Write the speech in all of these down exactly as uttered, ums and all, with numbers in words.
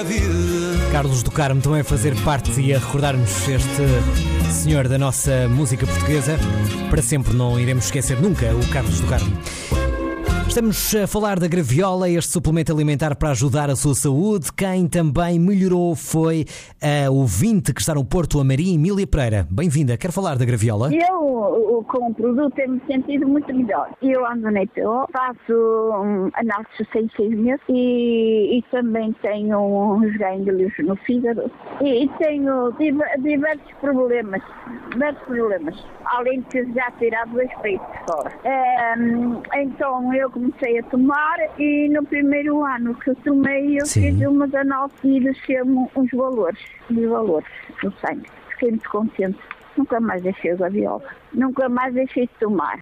Carlos do Carmo também a fazer parte e a recordar-nos este senhor da nossa música portuguesa. Para sempre não iremos esquecer nunca o Carlos do Carmo. Estamos a falar da graviola, este suplemento alimentar para ajudar a sua saúde. Quem também melhorou foi a ouvinte que está no Porto, a Maria Emília Pereira. Bem-vinda, quer falar da graviola? Eu, com o produto, tenho-me sentido muito melhor. Eu ando na Ito, faço um, análise seis, seis meses e, e também tenho uns ganglios no fígado e, e tenho diversos problemas, diversos problemas, além de já tirar dois peitos fora. É, então, eu comecei a tomar e no primeiro ano que eu tomei eu Sim. fiz uma análise e desceu-me uns valores, uns valores no sangue. Fiquei muito contente. Nunca mais deixei a graviola. Nunca mais deixei de tomar.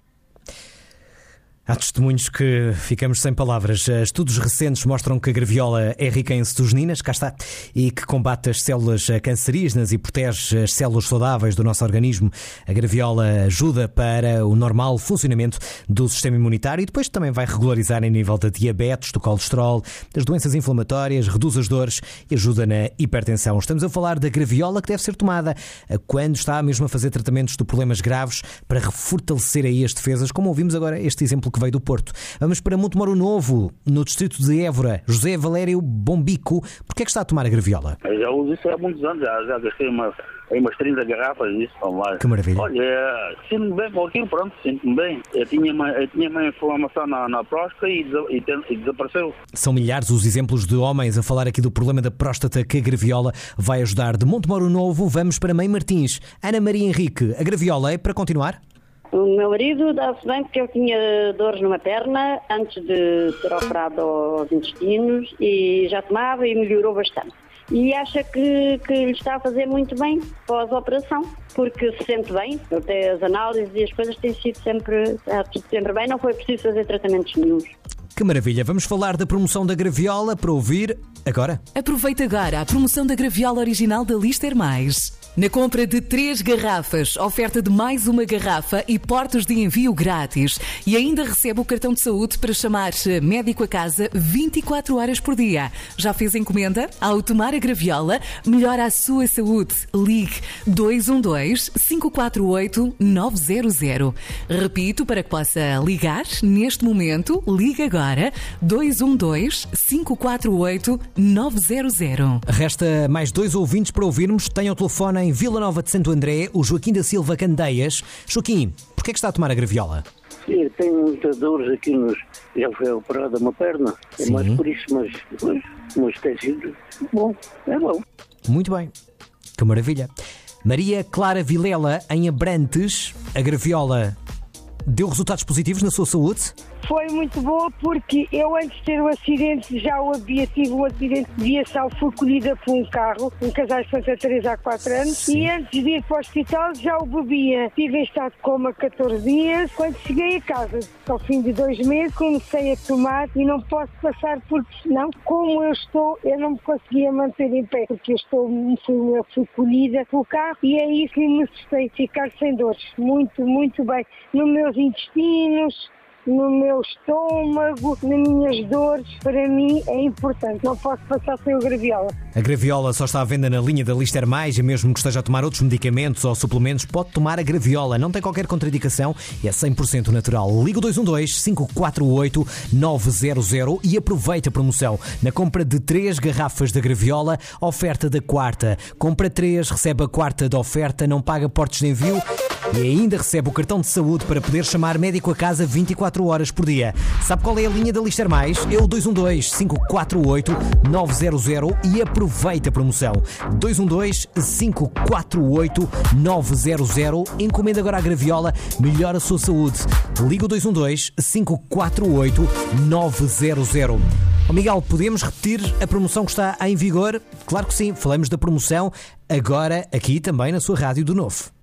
Há testemunhos que ficamos sem palavras. Estudos recentes mostram que a graviola é rica em cetogeninas, cá está, e que combate as células cancerígenas e protege as células saudáveis do nosso organismo. A graviola ajuda para o normal funcionamento do sistema imunitário e depois também vai regularizar em nível da diabetes, do colesterol, das doenças inflamatórias, reduz as dores e ajuda na hipertensão. Estamos a falar da graviola que deve ser tomada quando está mesmo a fazer tratamentos de problemas graves para fortalecer aí as defesas, como ouvimos agora este exemplo que veio do Porto. Vamos para Montemoro Novo, no distrito de Évora. José Valério Bombico, porquê é que está a tomar a graviola? Eu já uso isso há muitos anos, já, já gastei uma, umas trinta garrafas disso. Lá. Que maravilha. Olha, sinto-me bem com aquilo, pronto, sinto-me bem. Eu tinha uma, eu tinha uma inflamação na, na próstata e, e, e desapareceu. São milhares os exemplos de homens a falar aqui do problema da próstata que a graviola vai ajudar. De Montemoro Novo, vamos para Mãe Martins. Ana Maria Henrique, a graviola é para continuar? O meu marido dá-se bem porque eu tinha dores numa perna antes de ter operado aos intestinos e já tomava e melhorou bastante. E acha que, que lhe está a fazer muito bem pós-operação, porque se sente bem, até as análises e as coisas têm sido sempre, sempre bem, não foi preciso fazer tratamentos nenhums. Que maravilha, vamos falar da promoção da graviola para ouvir agora. Aproveita agora a promoção da graviola original da Lister Mais. Na compra de três garrafas, oferta de mais uma garrafa e portos de envio grátis. E ainda recebe o cartão de saúde para chamar médico a casa vinte e quatro horas por dia. Já fez encomenda? Ao tomar a graviola, melhora a sua saúde. Ligue dois um dois, cinco quatro oito, nove zero zero. Repito, para que possa ligar neste momento, ligue agora dois um dois, cinco quatro oito, nove zero zero. Resta mais dois ouvintes para ouvirmos. Tenham o telefone em Vila Nova de Santo André, o Joaquim da Silva Candeias. Joaquim, porquê é que está a tomar a graviola? Sim, eu tenho muitas dores aqui nos... Já foi operada uma perna, é Sim. mais por isso, mas, mas, mas tem sido bom, é bom. Muito bem, que maravilha. Maria Clara Vilela, em Abrantes, a graviola deu resultados positivos na sua saúde? Foi muito boa porque eu, antes de ter o acidente, já o havia, tive um acidente de viação, fui colhida por um carro, um casal de Santa Teresa há quatro anos, Sim. e antes de ir para o hospital já o bebia. Estive em estado de coma catorze dias. Quando cheguei a casa, ao fim de dois meses, comecei a tomar e não posso passar porque senão, como eu estou, eu não me conseguia manter em pé, porque eu estou, fui, eu fui colhida pelo carro e é isso que me assustei, ficar sem dores. Muito, muito bem. Nos meus intestinos, no meu estômago, nas minhas dores, para mim é importante. Não posso passar sem o graviola. A graviola só está à venda na linha da Lister Mais e mesmo que esteja a tomar outros medicamentos ou suplementos, pode tomar a graviola. Não tem qualquer contraindicação e é cem por cento natural. Liga dois um dois, cinco quatro oito, nove zero zero e aproveita a promoção. Na compra de três garrafas da graviola, oferta da quarta. Compra três, recebe a quarta da oferta, não paga portos de envio e ainda recebe o cartão de saúde para poder chamar médico a casa vinte e quatro horas por dia. Sabe qual é a linha da Lister Mais? É o dois um dois, cinco quatro oito, nove zero zero e aproveita a promoção. dois um dois, cinco quatro oito, nove zero zero. Encomenda agora a graviola, melhora a sua saúde. Liga o dois um dois, cinco quatro oito, nove zero zero. Oh, Miguel, podemos repetir a promoção que está em vigor? Claro que sim, falamos da promoção agora aqui também na sua rádio do Novo.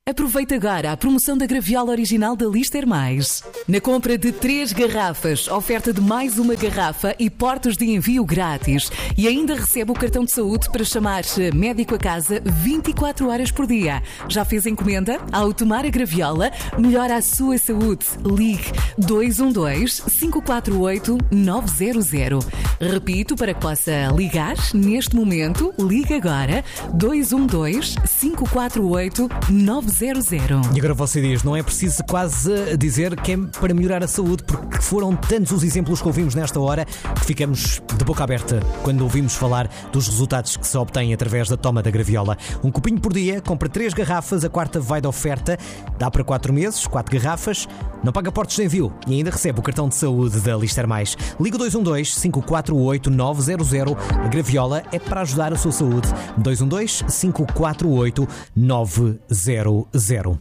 Aproveita agora a promoção da graviola original da Lister Mais. Na compra de três garrafas, oferta de mais uma garrafa e portos de envio grátis. E ainda recebe o cartão de saúde para chamar médico a casa vinte e quatro horas por dia. Já fez encomenda? Ao tomar a graviola, melhora a sua saúde. Ligue dois um dois, cinco quatro oito, nove zero zero. Repito, para que possa ligar neste momento, ligue agora dois um dois, cinco quatro oito, nove zero zero. E agora você diz, não é preciso quase dizer que é para melhorar a saúde, porque foram tantos os exemplos que ouvimos nesta hora que ficamos de boca aberta quando ouvimos falar dos resultados que se obtêm através da toma da graviola. Um copinho por dia, compra três garrafas, a quarta vai de oferta, dá para quatro meses, quatro garrafas, não paga portos de envio e ainda recebe o cartão de saúde da Lister Mais. Liga dois um dois, cinco quatro oito, nove zero zero. A graviola é para ajudar a sua saúde. dois um dois, cinco quatro oito, nove zero zero.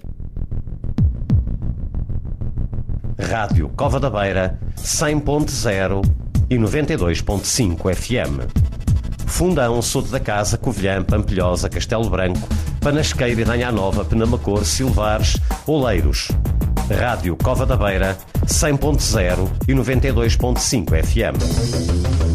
Rádio Cova da Beira, cem ponto zero e noventa e dois ponto cinco F M. Fundão, Soto da Casa, Covilhã, Pampilhosa, Castelo Branco, Panasqueira e Danha Nova, Penamacor, Silvares, Oleiros. Rádio Cova da Beira, cem ponto zero e noventa e dois ponto cinco F M.